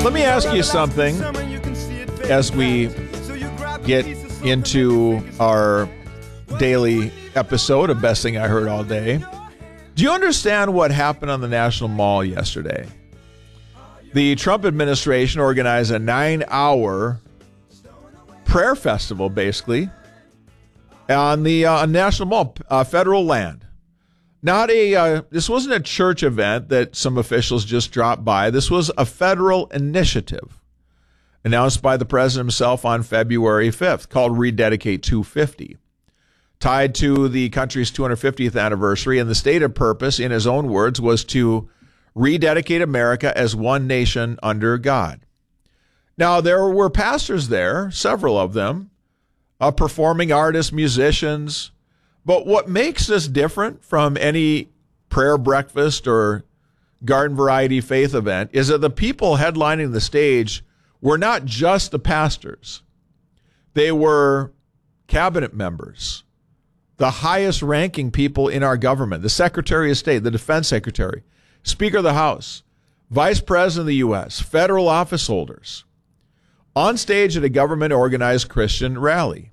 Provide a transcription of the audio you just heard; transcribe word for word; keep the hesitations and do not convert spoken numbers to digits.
Let me ask you something as we get into our daily episode of Best Thing I Heard All Day. Do you understand what happened on the National Mall yesterday? The Trump administration organized a nine-hour prayer festival, basically, on the uh, National Mall, uh, federal land. Not a. Uh, this wasn't a church event that some officials just dropped by. This was a federal initiative announced by the president himself on February fifth, called Rededicate two fifty, tied to the country's two hundred fiftieth anniversary. And the stated purpose, in his own words, was to rededicate America as one nation under God. Now, there were pastors there, several of them, uh, performing artists, musicians. But what makes this different from any prayer breakfast or garden variety faith event is that the people headlining the stage were not just the pastors. They were cabinet members, the highest ranking people in our government, the Secretary of State, the Defense Secretary, Speaker of the House, Vice President of the U S, federal office holders, on stage at a government-organized Christian rally.